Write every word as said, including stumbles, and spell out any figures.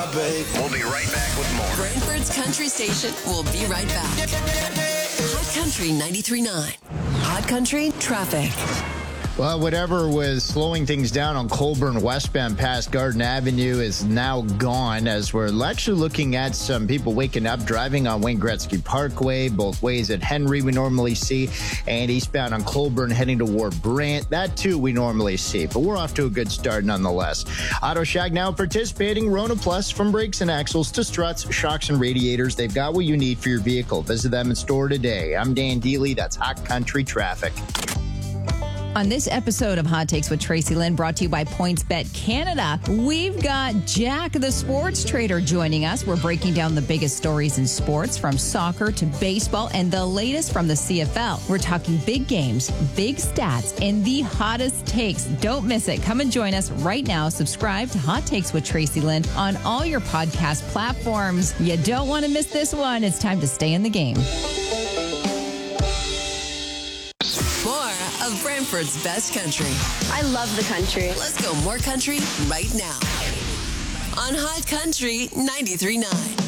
We'll be right back with more. Brantford's Country Station will be right back. Hot Country ninety-three point nine. Hot Country Traffic. Well, whatever was slowing things down on Colburn westbound past Garden Avenue is now gone, as we're actually looking at some people waking up driving on Wayne Gretzky Parkway, both ways at Henry we normally see, and eastbound on Colburn heading toward Brant. That too we normally see, but we're off to a good start nonetheless. Auto Shack now participating. Rona Plus, from brakes and axles to struts, shocks, and radiators. They've got what you need for your vehicle. Visit them in store today. I'm Dan Deely. That's Hot Country Traffic. On this episode of Hot Takes with Tracy Lynn, brought to you by PointsBet Canada, we've got Jack the Sports Trader joining us. We're breaking down the biggest stories in sports, from soccer to baseball, and the latest from the C F L. We're talking big games, big stats, and the hottest takes. Don't miss it. Come and join us right now. Subscribe to Hot Takes with Tracy Lynn on all your podcast platforms. You don't want to miss this one. It's time to stay in the game. More of Brantford's best country. I love the country. Let's go more country right now on Hot Country ninety-three point nine.